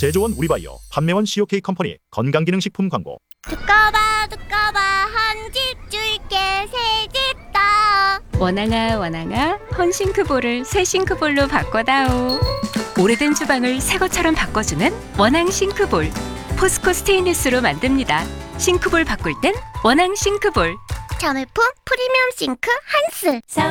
제조원 우리바이오, 판매원 COK 컴퍼니 건강기능식품 광고. 두꺼봐 두꺼봐 한 집 줄게 새 집 다. 원앙아 원앙아 헌싱크볼을 새 싱크볼로 바꿔다오. 오래된 주방을 새 것처럼 바꿔주는 원앙 싱크볼. 포스코 스테인리스로 만듭니다. 싱크볼 바꿀 땐 원앙 싱크볼. 자매품 프리미엄 싱크 한스.